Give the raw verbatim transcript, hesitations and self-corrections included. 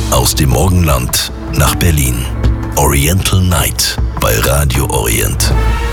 Aus dem Morgenland nach Berlin. Oriental Night bei Radio Orient.